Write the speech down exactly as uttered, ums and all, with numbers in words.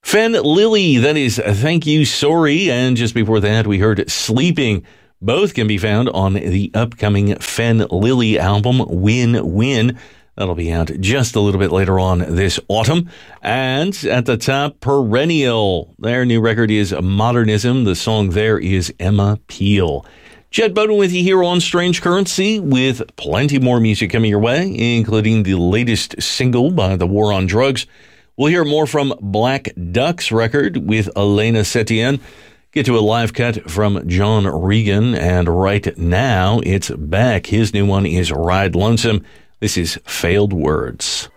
Fen Lily, that is Thank You Sorry. And just before that, we heard Sleeping. Both can be found on the upcoming Fen Lily album, Win Win. That'll be out just a little bit later on this autumn. And at the top, Perennial. Their new record is Modernism. The song there is Emma Peel. Jed Bowden with you here on Strange Currency with plenty more music coming your way, including the latest single by The War on Drugs. We'll hear more from Black Duck's record with Elena Setien. Get to a live cut from John Regan. And right now, it's back. His new one is Ride Lonesome. This is Failed Words.